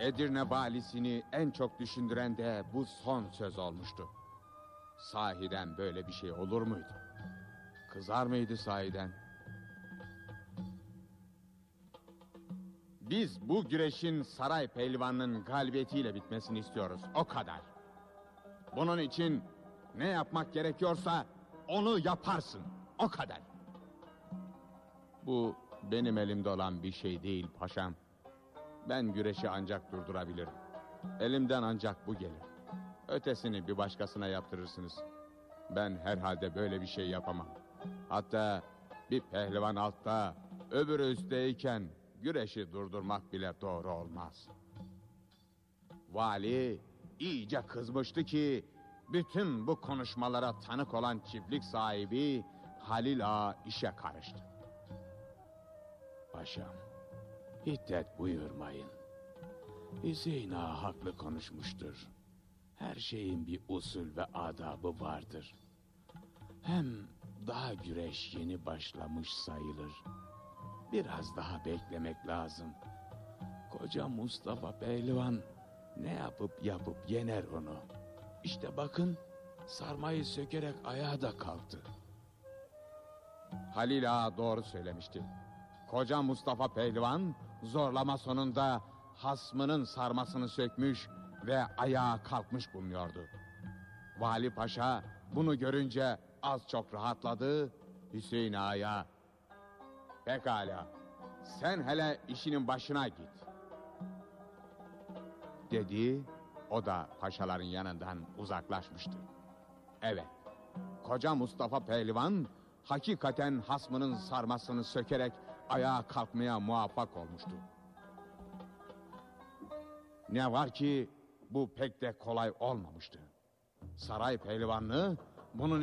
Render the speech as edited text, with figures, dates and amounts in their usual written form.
Edirne valisini en çok düşündüren de bu son söz olmuştu. Sahiden böyle bir şey olur muydu? Kızar mıydı sahiden? Biz bu güreşin saray pehlivanının galibiyetiyle bitmesini istiyoruz. O kadar. Bunun için ne yapmak gerekiyorsa onu yaparsın. O kadar. Bu benim elimde olan bir şey değil paşam. Ben güreşi ancak durdurabilirim. Elimden ancak bu gelir. Ötesini bir başkasına yaptırırsınız. Ben herhalde böyle bir şey yapamam. Hatta bir pehlivan altta, öbürü üstteyken güreşi durdurmak bile doğru olmaz. Vali iyice kızmıştı ki bütün bu konuşmalara tanık olan çiftlik sahibi Halil Ağa işe karıştı. Paşam, hiddet buyurmayın. Hüseyin Ağa haklı konuşmuştur. Her şeyin bir usul ve adabı vardır. Hem daha güreş yeni başlamış sayılır. Biraz daha beklemek lazım. Koca Mustafa Pehlivan ne yapıp yener onu. İşte bakın, sarmayı sökerek ayağa da kalktı. Halil Ağa doğru söylemişti. Koca Mustafa Pehlivan zorlama sonunda hasmının sarmasını sökmüş ve ayağa kalkmış bulunuyordu. Vali Paşa bunu görünce az çok rahatladı. Hüseyin Ağa'ya, "Pekala, sen hele işinin başına git," dedi. O da paşaların yanından uzaklaşmıştı. Evet, koca Mustafa Pehlivan hakikaten hasmının sarmasını sökerek ayağa kalkmaya muvaffak olmuştu. Ne var ki bu pek de kolay olmamıştı. Saray pehlivanlığı bunun